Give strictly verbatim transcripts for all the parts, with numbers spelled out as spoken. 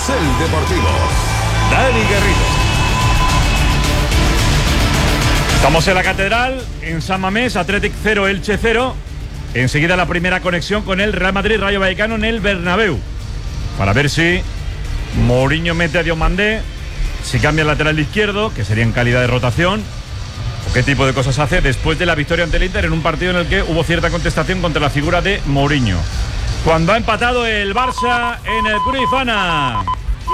Carrusel Deportivo. Dani Garrido. Estamos en la Catedral, en San Mamés, Athletic cero, Elche cero. Enseguida la primera conexión con el Real Madrid, Rayo Vallecano en el Bernabéu. Para ver si Mourinho mete a Diomandé, si cambia el lateral izquierdo, que sería en calidad de rotación, o qué tipo de cosas hace después de la victoria ante el Inter en un partido en el que hubo cierta contestación contra la figura de Mourinho. Cuando ha empatado el Barça en el Cruyffana.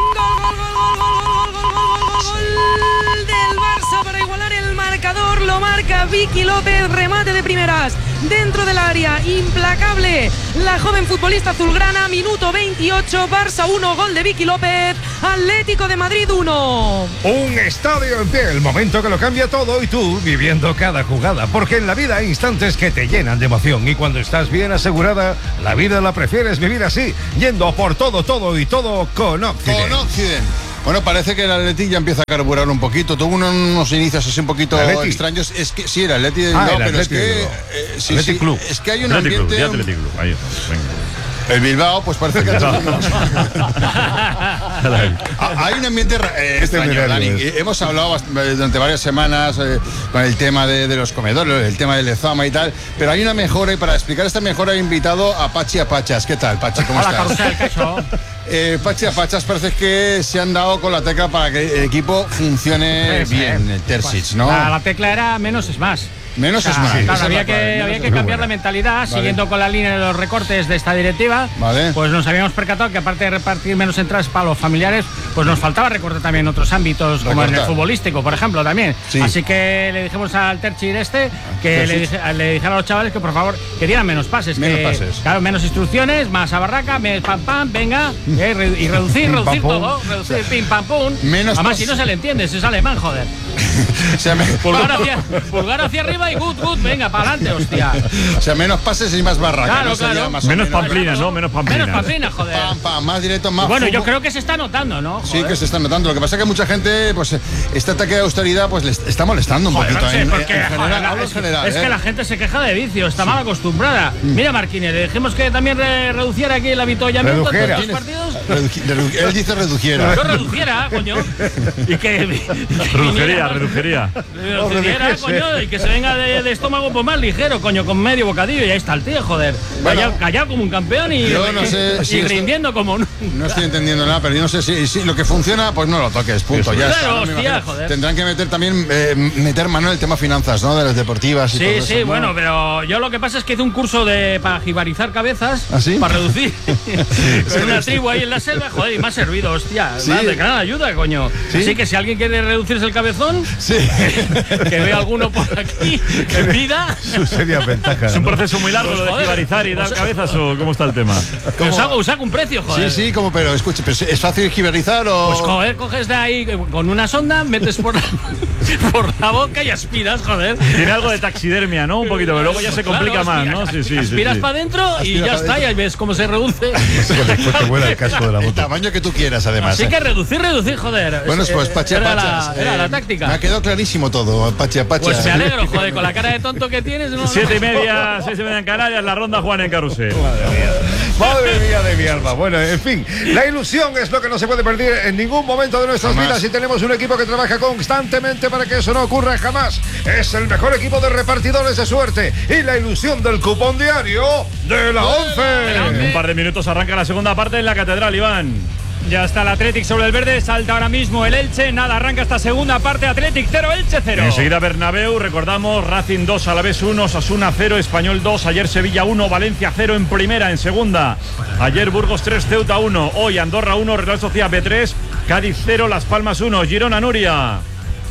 Para igualar el marcador, lo marca Vicky López, remate de primeras dentro del área, implacable la joven futbolista azulgrana. Minuto veintiocho, Barça uno, gol de Vicky López, Atlético de Madrid uno. Un estadio en pie, el momento que lo cambia todo, y tú viviendo cada jugada, porque en la vida hay instantes que te llenan de emoción, y cuando estás bien asegurada, la vida la prefieres vivir así, yendo por todo, todo y todo con Occident. Con Occident. Bueno, parece que el Atleti ya empieza a carburar un poquito. Tuvo unos, unos inicios así un poquito extraños. Es que sí, el Atleti de Bilbao, ah, pero es que, eh, sí, Atleti sí, Club. es que hay un Atleti ambiente. Club, Atleti Club. Ahí está, venga. El Bilbao, pues parece que hay un ambiente eh, extraño, Dani. Hemos hablado durante varias semanas eh, con el tema de, de los comedores, el tema del Lezama y tal, pero hay una mejora, y para explicar esta mejora he invitado a Pachi Apachas. ¿Qué tal, Pachi? ¿Cómo Hola, estás? Carrusel, ¿qué show? Eh, Pachi Apachas, parece que se han dado con la tecla para que el equipo funcione Sí, sí. bien, el Terzic, ¿no? La, la tecla era menos es más. Menos O sea, es más. Claro, Esa había es la que, clave, había menos que es cambiar buena. la mentalidad, Vale. siguiendo con la línea de los recortes de esta directiva. Vale. Pues nos habíamos percatado que aparte de repartir menos entradas para los familiares, pues nos faltaba recortar también en otros ámbitos, como en el Recortar. futbolístico, por ejemplo, también. Sí. Así que le dijimos al Terchi este que Terzic. le, dije, le dijera a los chavales que por favor que dieran menos pases. Menos que, pases. Claro, menos instrucciones, más a barraca, me- pam pam, venga, eh, re- y reducir, Pim, reducir pam, pum. todo, reducir, pim pam pum. Menos Además, pas- si no se le entiende, si es alemán, joder. O sea, me- Pulgar hacia, pulgar hacia arriba y good, good, venga, para adelante, hostia. o sea, menos pases y más barraca. Claro, ¿no? Sería claro. más o Menos menos. pamplinas, ¿no? Menos pamplinas. Menos pamplinas, joder. Pam, pam, más directo, más Bueno, yo fútbol. creo que se está notando, ¿no? Sí, Joder. que se está notando. Lo que pasa es que mucha gente, pues, este ataque de austeridad, pues, les está molestando un Joder, poquito. no sé, en, porque, en joder, general, la- hablo en es, general, es ¿eh? que la gente se queja de vicio, está mal acostumbrada. Mira, Marquines, le dijimos que también re- reduciera aquí el avituallamiento de Redujera. los partidos. Reduji- redu- él dice reduciera. Yo reduciera, coño. Y que. Redujería, redujería. Reduciera, coño, y que se venga de, de estómago pues más ligero, coño, con medio bocadillo. Y ahí está el tío, joder. Bueno, callado, callado como un campeón y, yo no sé y si esto- rindiendo como un. No estoy entendiendo nada, pero yo no sé si, si lo que funciona, pues no lo toques, punto. Ya está, Claro, no me hostia, imagino. joder. Tendrán que meter también, eh, meter mano en el tema finanzas, ¿no? De las deportivas y Sí, todo sí, eso, ¿no? bueno, pero yo lo que pasa es que hice un curso de para jibarizar cabezas, ¿Ah, sí? para reducir. Con una tribu ahí en la selva, joder, y me ha servido, hostia. Sí. De gran ayuda, coño. ¿Sí? Así que si alguien quiere reducirse el cabezón, Sí. que vea alguno por aquí en vida. Su seria ventaja. ¿Es un ¿no? proceso muy largo lo de Joder. jibarizar y dar cabezas o cómo está el tema? Os hago, os hago un precio, joder. Sí, sí, como, pero escuche, pero ¿es fácil jibarizar o...? Pues joder, coges de ahí con una sonda, metes por la, por la boca y aspiras, joder. Tiene algo de taxidermia, ¿no? Un poquito, pero luego ya se complica Claro, más, ¿no? aspira- Sí, sí, sí. Aspiras sí. para adentro y Aspira ya pa' está, dentro. y ahí ves cómo se reduce. Después te vuela el casco de la El moto. tamaño que tú quieras, además. Así ¿eh? que reducir, reducir, joder. Bueno, Es- pues eh, Pachi era Apachas. la, era eh, la táctica. Me ha quedado clarísimo todo, Pachi Apachas. Pues me alegro, joder, con la cara de tonto que tienes. No, Siete y no. media, seis y media en Canarias, la ronda Juan en Carrusel. Madre mía de mi alma. Bueno, en fin, la ilusión es lo que no se puede perder en ningún momento de nuestras Jamás. vidas, y tenemos un equipo que trabaja constantemente para que eso no ocurra jamás. Es el mejor equipo de repartidores de suerte y la ilusión del cupón diario de la En un once. par de minutos arranca la segunda parte en la Catedral, Iván. Ya está el Athletic sobre el verde, salta ahora mismo el Elche, nada, arranca esta segunda parte, Athletic cero, Elche cero. Enseguida Bernabéu, recordamos, Racing dos, Alavés uno, Osasuna cero, Español dos, ayer Sevilla uno, Valencia cero en primera, en segunda. Ayer Burgos tres, Ceuta uno, hoy Andorra uno, Real Sociedad B tres, Cádiz cero, Las Palmas uno, Girona Nuria.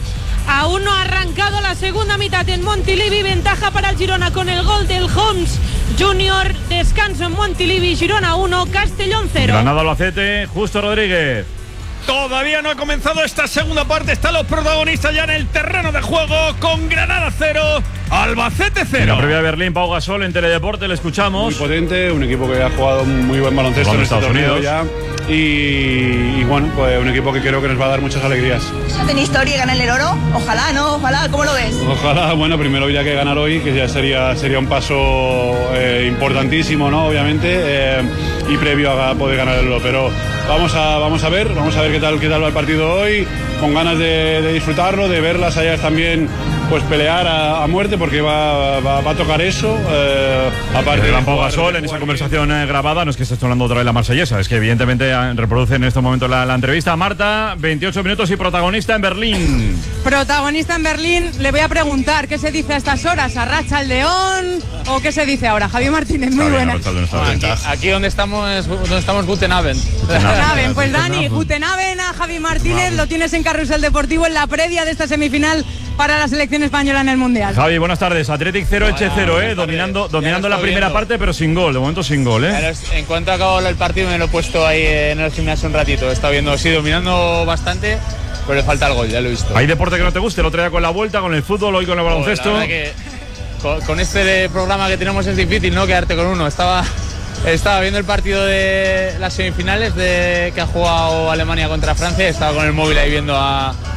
Aún no ha arrancado la segunda mitad en Montilivi, ventaja para el Girona con el gol del Homs Junior, descanso en Montilivi, Girona uno, Castellón cero. Granada Albacete, Justo Rodríguez. Todavía no ha comenzado esta segunda parte, están los protagonistas ya en el terreno de juego con Granada cero, Albacete En cero. la previa de Berlín, Pau Gasol en Teledeporte, le escuchamos. Muy potente, un equipo que ha jugado muy buen baloncesto Jugando en este Estados torneo Unidos. ya. Y, y bueno, pues un equipo que creo que nos va a dar muchas alegrías. ¿Hacen historia y ganan el oro? Ojalá, ¿no? Ojalá, ¿cómo lo ves? Ojalá, bueno, primero habría que ganar hoy, que ya sería, sería un paso eh, importantísimo, ¿no? Obviamente. Eh, y previo a poder ganarlo. Pero vamos a, vamos a ver, vamos a ver qué tal, qué tal va el partido hoy, con ganas de, de disfrutarlo, de ver las Ayas también pues pelear a, a muerte, porque va, va, va a tocar eso. Eh, aparte de Pau Gasol en esa conversación eh, grabada, no es que esté sonando otra vez la marsellesa, es que evidentemente eh, reproduce en este momento la, la entrevista. Marta, veintiocho minutos y protagonista en Berlín. Protagonista en Berlín, le voy a preguntar qué se dice a estas horas, ¿arracha el león o qué se dice ahora? Javi Martínez, muy buena. Aquí, aquí donde estamos, donde estamos Guten Abend. Guten Abend, pues Dani, Guten Abend a Javi Martínez, lo tienes en Carrusel Deportivo en la previa de esta semifinal para la selección española en el Mundial. Javi, buenas tardes. Athletic cero, Elche cero, eh, dominando, dominando la primera viendo. parte, pero sin gol, de momento sin gol, eh. En cuanto acabó el partido me lo he puesto ahí en el gimnasio un ratito. He estado viendo, sí, dominando bastante, pero le falta el gol, ya lo he visto. ¿Hay deporte que no te guste? El otro día con la vuelta, con el fútbol, hoy con el baloncesto. Oh, que con, con este programa que tenemos es difícil, ¿no? Quedarte con uno. Estaba, estaba viendo el partido de las semifinales de que ha jugado Alemania contra Francia. Estaba con el móvil ahí viendo a